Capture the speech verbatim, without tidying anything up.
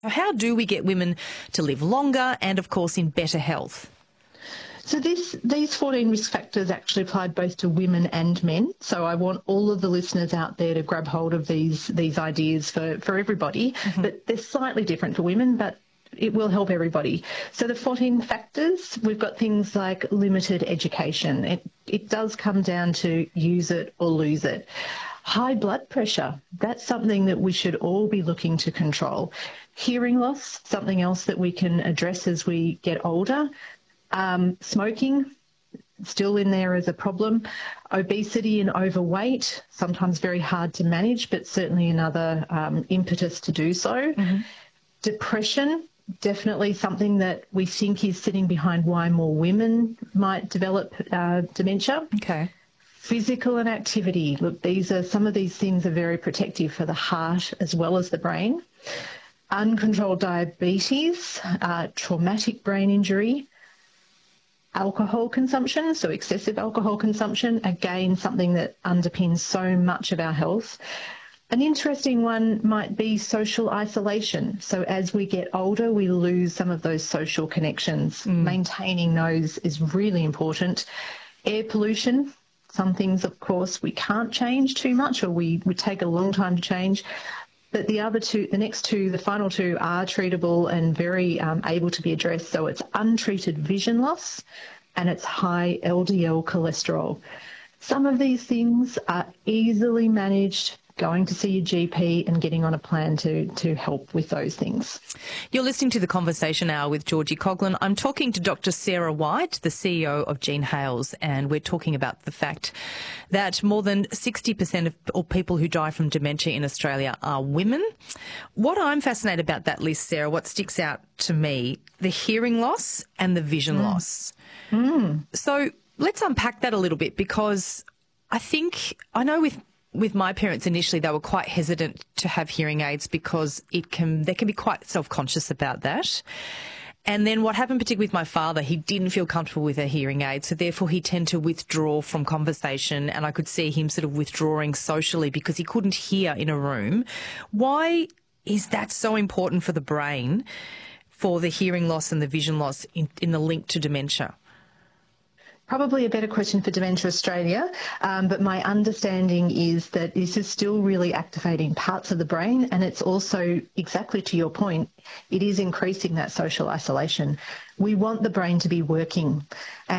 How do we get women to live longer and, of course, in better health? So this, these fourteen risk factors actually applied both to women and men. So I want all of the listeners out there to grab hold of these these ideas for, for everybody. Mm-hmm. But they're slightly different for women, but it will help everybody. So the fourteen factors, we've got things like limited education. It, it does come down to use it or lose it. High blood pressure, that's something that we should all be looking to control. Hearing loss, something else that we can address as we get older. Um, smoking, still in there as a problem. Obesity and overweight, sometimes very hard to manage, but certainly another um, impetus to do so. Mm-hmm. Depression, definitely something that we think is sitting behind why more women might develop uh, dementia. Okay. Physical and activity. Look, these are some of these things are very protective for the heart as well as the brain. Uncontrolled diabetes, uh, traumatic brain injury, alcohol consumption, so excessive alcohol consumption, again, something that underpins so much of our health. An interesting one might be social isolation. So as we get older, we lose some of those social connections. Mm. Maintaining those is really important. Air pollution, some things, of course, we can't change too much, or we would take a long time to change. But the other two, the next two, the final two are treatable and very um, able to be addressed. So it's untreated vision loss and it's high L D L cholesterol. Some of these things are easily managed, going to see your G P and getting on a plan to, to help with those things. You're listening to The Conversation Hour with Georgie Coghlan. I'm talking to Doctor Sarah White, the C E O of Gene Hales, and we're talking about the fact that more than sixty percent of all people who die from dementia in Australia are women. What I'm fascinated about that list, Sarah, what sticks out to me, the hearing loss and the vision mm. loss. Mm. So let's unpack that a little bit, because I think, I know with With my parents initially, they were quite hesitant to have hearing aids because it can they can be quite self-conscious about that. And then what happened, particularly with my father, he didn't feel comfortable with a hearing aid, so therefore he tended to withdraw from conversation, and I could see him sort of withdrawing socially because he couldn't hear in a room. Why is that so important for the brain, for the hearing loss and the vision loss in, in the link to dementia? Probably a better question for Dementia Australia, um, but my understanding is that this is still really activating parts of the brain, and it's also, exactly to your point, it is increasing that social isolation. We want the brain to be working.